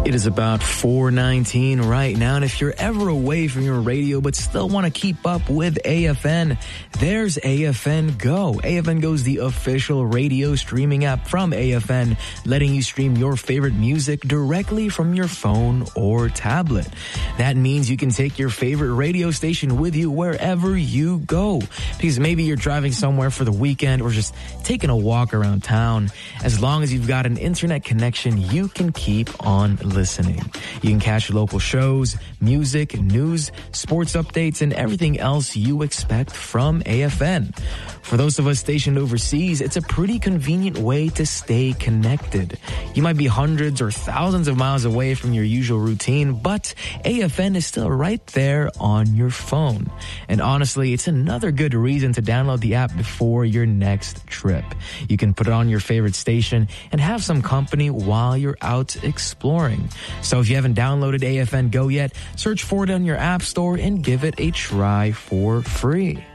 It is about 4:19 right now, and if you're ever away from your radio but still want to keep up with AFN, there's AFN Go. AFN Go is the official radio streaming app from AFN, letting you stream your favorite music directly from your phone or tablet. That means you can take your favorite radio station with you wherever you go, because maybe you're driving somewhere for the weekend or just taking a walk around town. As long as you've got an internet connection, you can keep on listening. You can catch local shows, music, news, sports updates, and everything else you expect from AFN. For those of us stationed overseas, it's a pretty convenient way to stay connected. You might be hundreds or thousands of miles away from your usual routine, but AFN is still right there on your phone. And honestly, it's another good reason to download the app before your next trip. You can put it on your favorite station and have some company while you're out exploring. So if you haven't downloaded AFN Go yet, search for it on your app store and give it a try for free.